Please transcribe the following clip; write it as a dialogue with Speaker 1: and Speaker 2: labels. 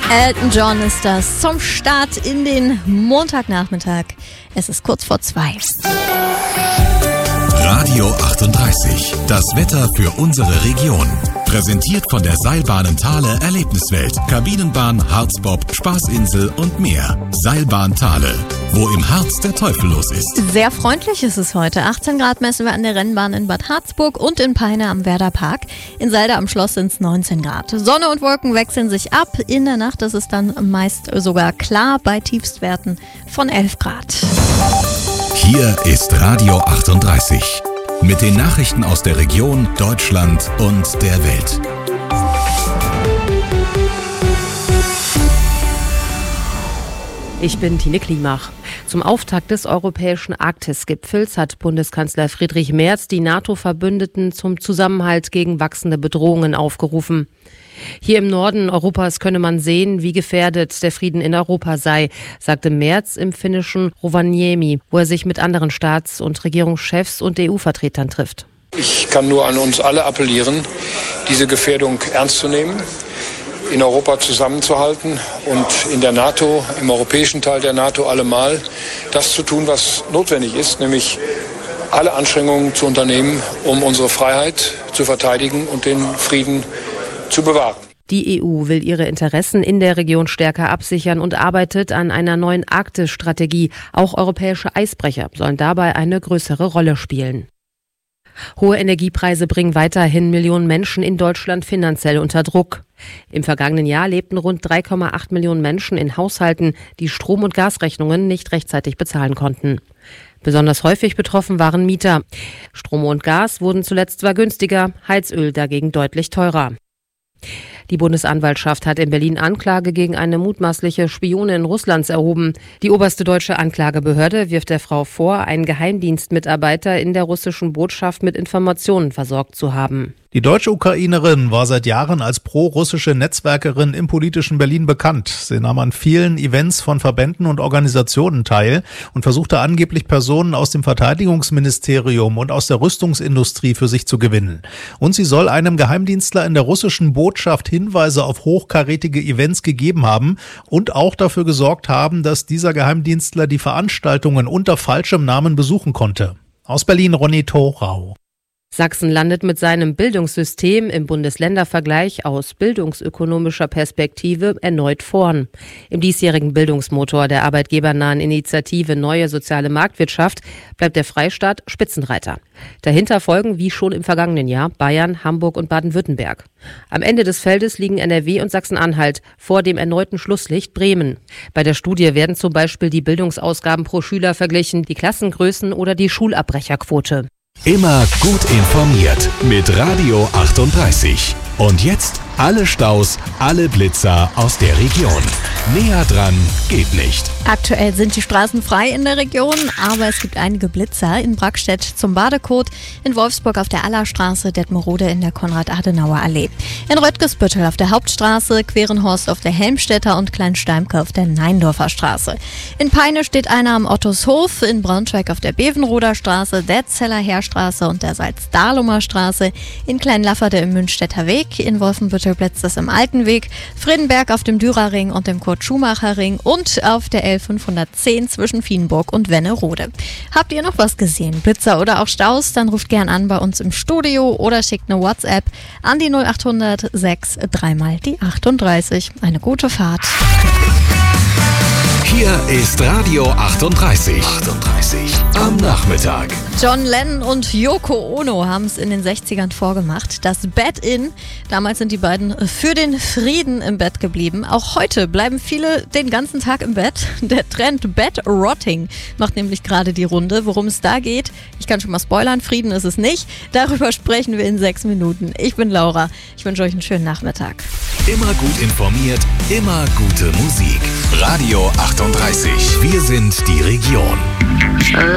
Speaker 1: Elton John ist das zum Start in den Montagnachmittag. Es ist kurz vor 2.
Speaker 2: Radio 38, das Wetter für unsere Region. Präsentiert von der Seilbahnen Thale Erlebniswelt, Kabinenbahn, Harzbob, Spaßinsel und mehr. Seilbahn Thale, wo im Harz der Teufel los ist.
Speaker 1: Sehr freundlich ist es heute. 18 Grad messen wir an der Rennbahn in Bad Harzburg und in Peine am Werder Park. In Salda am Schloss sind es 19 Grad. Sonne und Wolken wechseln sich ab. In der Nacht ist es dann meist sogar klar bei Tiefstwerten von 11 Grad.
Speaker 2: Hier ist Radio 38 mit den Nachrichten aus der Region, Deutschland und der Welt.
Speaker 3: Ich bin Tine Klimach. Zum Auftakt des europäischen Arktis-Gipfels hat Bundeskanzler Friedrich Merz die NATO-Verbündeten zum Zusammenhalt gegen wachsende Bedrohungen aufgerufen. Hier im Norden Europas könne man sehen, wie gefährdet der Frieden in Europa sei, sagte Merz im finnischen Rovaniemi, wo er sich mit anderen Staats- und Regierungschefs und EU-Vertretern trifft.
Speaker 4: Ich kann nur an uns alle appellieren, diese Gefährdung ernst zu nehmen, in Europa zusammenzuhalten und in der NATO, im europäischen Teil der NATO allemal das zu tun, was notwendig ist, nämlich alle Anstrengungen zu unternehmen, um unsere Freiheit zu verteidigen und den Frieden zu bewahren.
Speaker 3: Die EU will ihre Interessen in der Region stärker absichern und arbeitet an einer neuen Arktis-Strategie. Auch europäische Eisbrecher sollen dabei eine größere Rolle spielen. Hohe Energiepreise bringen weiterhin Millionen Menschen in Deutschland finanziell unter Druck. Im vergangenen Jahr lebten rund 3,8 Millionen Menschen in Haushalten, die Strom- und Gasrechnungen nicht rechtzeitig bezahlen konnten. Besonders häufig betroffen waren Mieter. Strom und Gas wurden zuletzt zwar günstiger, Heizöl dagegen deutlich teurer. Die Bundesanwaltschaft hat in Berlin Anklage gegen eine mutmaßliche Spionin Russlands erhoben. Die oberste deutsche Anklagebehörde wirft der Frau vor, einen Geheimdienstmitarbeiter in der russischen Botschaft mit Informationen versorgt zu haben.
Speaker 5: Die deutsche Ukrainerin war seit Jahren als pro-russische Netzwerkerin im politischen Berlin bekannt. Sie nahm an vielen Events von Verbänden und Organisationen teil und versuchte angeblich Personen aus dem Verteidigungsministerium und aus der Rüstungsindustrie für sich zu gewinnen. Und sie soll einem Geheimdienstler in der russischen Botschaft Hinweise auf hochkarätige Events gegeben haben und auch dafür gesorgt haben, dass dieser Geheimdienstler die Veranstaltungen unter falschem Namen besuchen konnte. Aus Berlin Ronny Thorau.
Speaker 3: Sachsen landet mit seinem Bildungssystem im Bundesländervergleich aus bildungsökonomischer Perspektive erneut vorn. Im diesjährigen Bildungsmotor der arbeitgebernahen Initiative Neue Soziale Marktwirtschaft bleibt der Freistaat Spitzenreiter. Dahinter folgen, wie schon im vergangenen Jahr, Bayern, Hamburg und Baden-Württemberg. Am Ende des Feldes liegen NRW und Sachsen-Anhalt, vor dem erneuten Schlusslicht Bremen. Bei der Studie werden zum Beispiel die Bildungsausgaben pro Schüler verglichen, die Klassengrößen oder die Schulabbrecherquote.
Speaker 2: Immer gut informiert mit Radio 38. Und jetzt alle Staus, alle Blitzer aus der Region. Näher dran geht nicht.
Speaker 1: Aktuell sind die Straßen frei in der Region, aber es gibt einige Blitzer in Brackstedt zum Badekot, in Wolfsburg auf der Allerstraße, Detmerode in der Konrad-Adenauer-Allee, in Röttgesbüttel auf der Hauptstraße, Querenhorst auf der Helmstedter und Kleinsteimke auf der Neindorfer Straße. In Peine steht einer am Ottoshof, in Braunschweig auf der Bevenroder Straße, der Zeller Heerstraße und der Salzdahlumer Straße, in Kleinlafferde im Münstetter Weg, in Wolfenbüttel blitzt es im Altenweg, Friedenberg auf dem Dürerring und dem Kurt-Schumacher-Ring und auf der L510 zwischen Vienburg und Wennerode. Habt ihr noch was gesehen, Blitzer oder auch Staus? Dann ruft gern an bei uns im Studio oder schickt eine WhatsApp an die 0800 6 3 mal die 38. Eine gute Fahrt.
Speaker 2: Hier ist Radio 38. 38 am Nachmittag.
Speaker 1: John Lennon und Yoko Ono haben es in den 60ern vorgemacht. Das Bed In. Damals sind die beiden für den Frieden im Bett geblieben. Auch heute bleiben viele den ganzen Tag im Bett. Der Trend Bed Rotting macht nämlich gerade die Runde. Worum es da geht, ich kann schon mal spoilern, Frieden ist es nicht. Darüber sprechen wir in 6 Minuten. Ich bin Laura. Ich wünsche euch einen schönen Nachmittag.
Speaker 2: Immer gut informiert, immer gute Musik. Radio 38. Wir sind die Region.